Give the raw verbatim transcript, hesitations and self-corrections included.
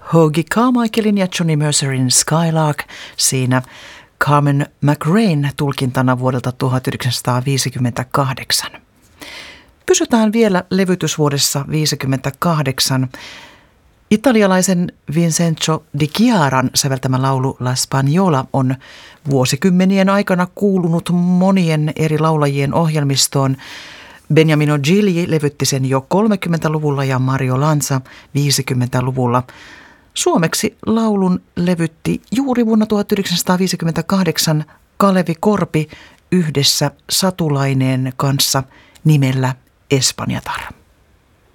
Hoagy Carmichaelin ja Johnny Mercerin Skylark, siinä Carmen McRaen tulkintana vuodelta tuhatyhdeksänsataaviisikymmentäkahdeksan. Pysytään vielä levytysvuodessa viisikymmentäkahdeksan. Italialaisen Vincenzo Di Chiaran säveltämä laulu La Spagnola on vuosikymmenien aikana kuulunut monien eri laulajien ohjelmistoon. Beniamino Gigli levytti sen jo kolmekymmentäluvulla ja Mario Lanza viisikymmentäluvulla. Suomeksi laulun levytti juuri vuonna tuhatyhdeksänsataaviisikymmentäkahdeksan Kalevi Korpi yhdessä Satulaineen kanssa nimellä Espanjatar.